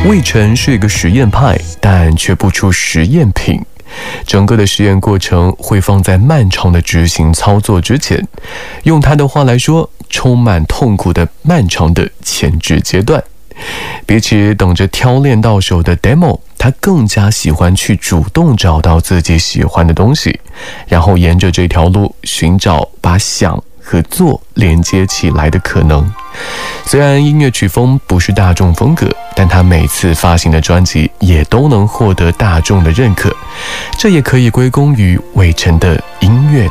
魏晨是一个实验派，但却不出实验品。整个的实验过程会放在漫长的执行操作之前，用他的话来说，充满痛苦的漫长的前置阶段。比起等着挑练到手的 demo， 他更加喜欢去主动找到自己喜欢的东西，然后沿着这条路寻找把想和做连接起来的可能。虽然音乐曲风不是大众风格，但他每次发行的专辑也都能获得大众的认可，这也可以归功于魏晨的音乐